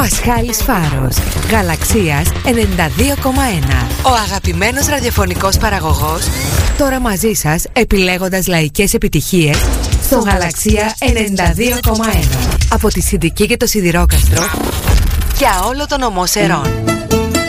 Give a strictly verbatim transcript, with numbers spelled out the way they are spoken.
Πασχάλης Φάρος, Γαλαξίας ενενήντα δύο κόμμα ένα. Ο αγαπημένος ραδιοφωνικός παραγωγός, τώρα μαζί σας επιλέγοντας λαϊκές επιτυχίες στο Γαλαξία ενενήντα δύο κόμμα ένα. Από τη Συντική και το Σιδηρόκαστρο για όλο τον ομό Σερών.